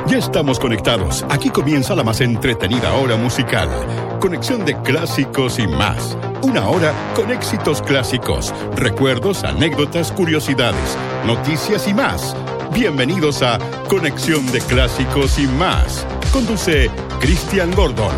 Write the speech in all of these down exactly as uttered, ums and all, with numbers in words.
Ya estamos conectados. Aquí comienza la más entretenida hora musical. Conexión de clásicos y más. Una hora con éxitos clásicos, recuerdos, anécdotas, curiosidades, noticias y más. Bienvenidos a Conexión de Clásicos y más. Conduce Cristian Gordon.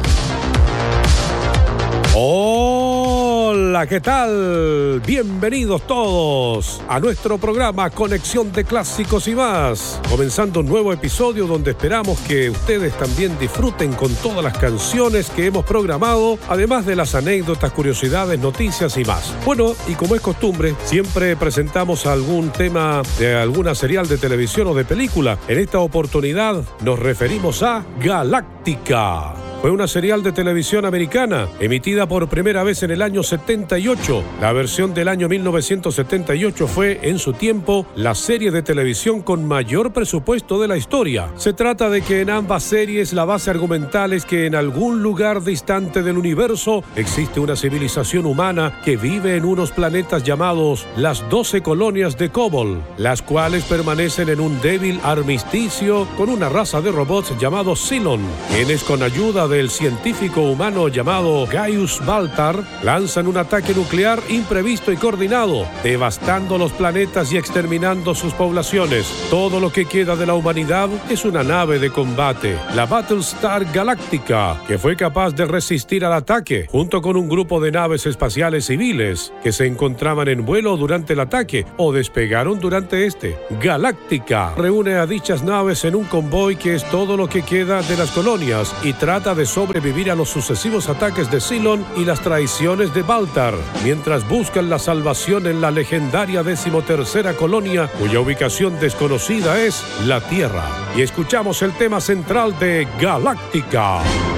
Hola, ¿qué tal? Bienvenidos todos a nuestro programa Conexión de Clásicos y más. Comenzando un nuevo episodio donde esperamos que ustedes también disfruten con todas las canciones que hemos programado, además de las anécdotas, curiosidades, noticias y más. Bueno, y como es costumbre, siempre presentamos algún tema de alguna serial de televisión o de película. En esta oportunidad nos referimos a Galáctica. Fue una serial de televisión americana, emitida por primera vez en el año setenta y ocho. La versión del año mil novecientos setenta y ocho fue, en su tiempo, la serie de televisión con mayor presupuesto de la historia. Se trata de que en ambas series la base argumental es que en algún lugar distante del universo existe una civilización humana que vive en unos planetas llamados las doce colonias de Kobol, las cuales permanecen en un débil armisticio con una raza de robots llamados Cylon, quienes con ayuda del científico humano llamado Gaius Baltar lanzan un ataque nuclear imprevisto y coordinado, devastando los planetas y exterminando sus poblaciones. Todo lo que queda de la humanidad es una nave de combate, la Battlestar Galactica, que fue capaz de resistir al ataque, junto con un grupo de naves espaciales civiles que se encontraban en vuelo durante el ataque o despegaron durante este. Galáctica reúne a dichas naves en un convoy que es todo lo que queda de las colonias y trata de de sobrevivir a los sucesivos ataques de Cylon y las traiciones de Baltar, mientras buscan la salvación en la legendaria decimotercera colonia, cuya ubicación desconocida es la Tierra. Y escuchamos el tema central de Galáctica.